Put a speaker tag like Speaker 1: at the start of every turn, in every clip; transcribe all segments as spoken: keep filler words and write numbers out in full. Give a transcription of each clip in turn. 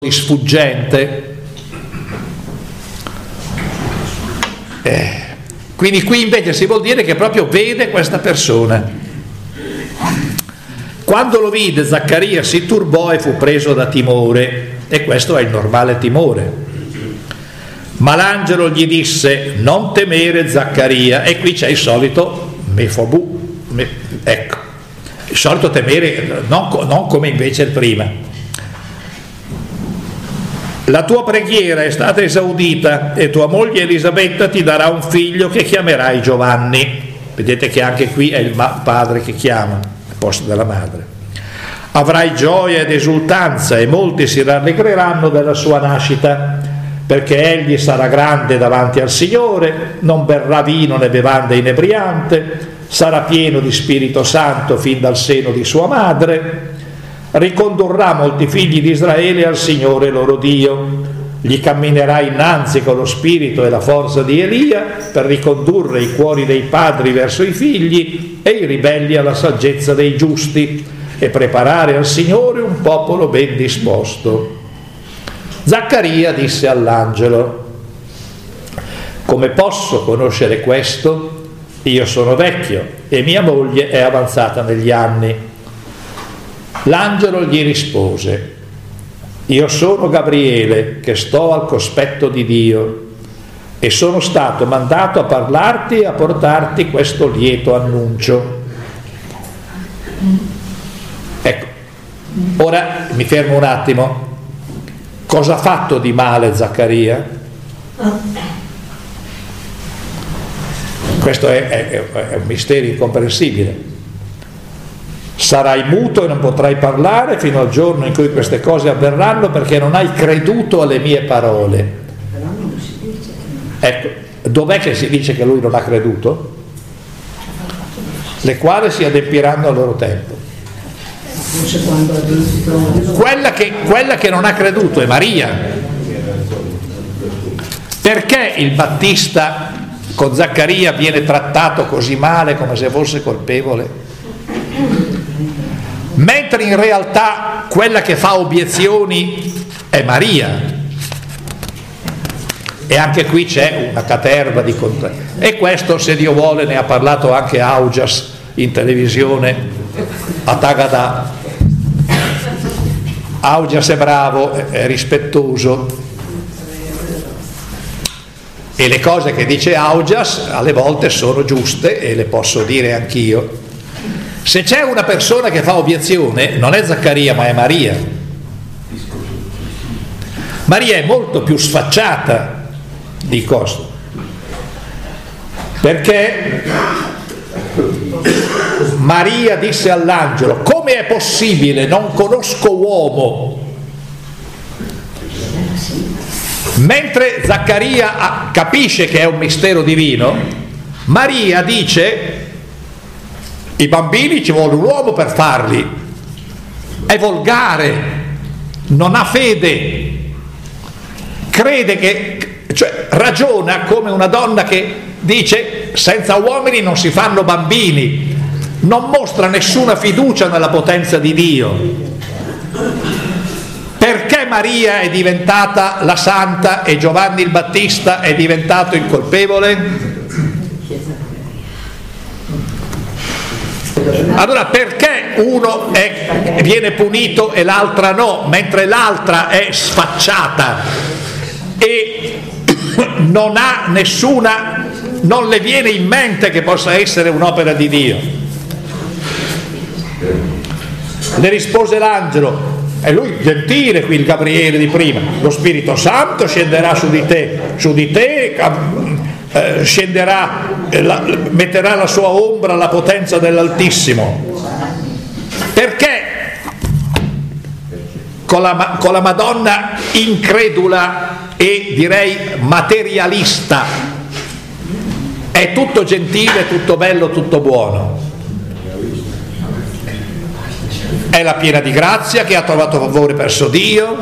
Speaker 1: sfuggente. Eh, quindi qui invece si vuol dire che proprio vede questa persona. Quando lo vide, Zaccaria si turbò e fu preso da timore, e questo è il normale timore. Ma l'angelo gli disse: non temere, Zaccaria. E qui c'è il solito mefobu, me, ecco, il solito temere, non, non come invece il prima. La tua preghiera è stata esaudita e tua moglie Elisabetta ti darà un figlio che chiamerai Giovanni. Vedete che anche qui è il padre che chiama al posto della madre. Avrai gioia ed esultanza e molti si rallegreranno della sua nascita, perché egli sarà grande davanti al Signore, non berrà vino né bevanda inebriante, sarà pieno di Spirito Santo fin dal seno di sua madre. Ricondurrà molti figli di Israele al Signore loro Dio, gli camminerà innanzi con lo spirito e la forza di Elia per ricondurre i cuori dei padri verso i figli e i ribelli alla saggezza dei giusti e preparare al Signore un popolo ben disposto. Zaccaria disse all'angelo: come posso conoscere questo? Io sono vecchio e mia moglie è avanzata negli anni. L'angelo gli rispose: io sono Gabriele, che sto al cospetto di Dio e sono stato mandato a parlarti e a portarti questo lieto annuncio. Ecco, ora mi fermo un attimo. Cosa ha fatto di male Zaccaria? Questo è, è, è un mistero incomprensibile. Sarai muto e non potrai parlare fino al giorno in cui queste cose avverranno, perché non hai creduto alle mie parole. Ecco, dov'è che si dice che lui non ha creduto? Le quali si adempiranno al loro tempo. Quella che, quella che non ha creduto è Maria. Perché il Battista con Zaccaria viene trattato così male, come se fosse colpevole? Mentre in realtà quella che fa obiezioni è Maria. E anche qui c'è una caterva di contrari. E questo, se Dio vuole, ne ha parlato anche Augias in televisione a Tagada. Augias è bravo, è rispettoso, e le cose che dice Augias alle volte sono giuste e le posso dire anch'io. Se c'è una persona che fa obiezione, non è Zaccaria ma è Maria. Maria è molto più sfacciata di Costo, perché Maria disse all'angelo: come è possibile, non conosco uomo? Mentre Zaccaria capisce che è un mistero divino, Maria dice: i bambini ci vuole un uomo per farli. È volgare, non ha fede, crede che, cioè ragiona come una donna che dice: senza uomini non si fanno bambini, non mostra nessuna fiducia nella potenza di Dio. Perché Maria è diventata la santa e Giovanni il Battista è diventato il colpevole? Allora perché uno è, viene punito e l'altra no, mentre l'altra è sfacciata e non ha nessuna, non le viene in mente che possa essere un'opera di Dio? Le rispose l'angelo, e lui gentile qui, il Gabriele di prima: lo Spirito Santo scenderà su di te, su di te eh, scenderà, eh, la, metterà la sua ombra la potenza dell'Altissimo. Perché con la, con la Madonna incredula e direi materialista è tutto gentile, tutto bello, tutto buono? È la piena di grazia che ha trovato favore presso Dio.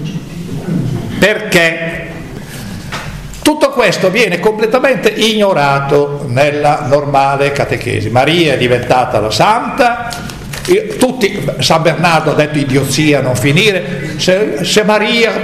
Speaker 1: Perché tutto questo viene completamente ignorato nella normale catechesi. Maria è diventata la santa Io, tutti, San Bernardo ha detto idiozia, non finire, se, se Maria